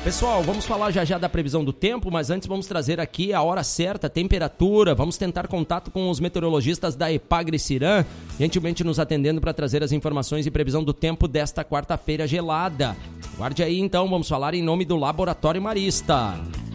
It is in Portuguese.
Pessoal, vamos falar já da previsão do tempo, mas antes vamos trazer aqui a hora certa, a temperatura. Vamos tentar contato com os meteorologistas da Epagre-Ciran, gentilmente nos atendendo para trazer as informações e previsão do tempo desta quarta-feira gelada. Guarde aí então, vamos falar em nome do Laboratório Marista.